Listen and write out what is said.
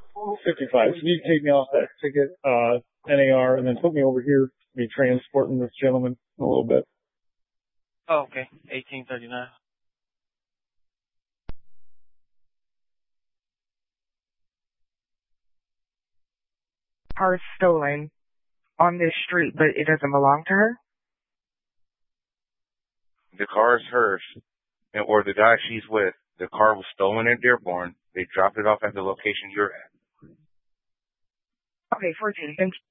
55. So you can take me off that ticket, NAR, and then put me over here to be transporting this gentleman in a little bit. Oh, okay. 1839. Car is stolen on this street, but it doesn't belong to her? The car is hers, or the guy she's with. The car was stolen at Dearborn. They dropped it off at the location you're at. Okay, 14. Thank you.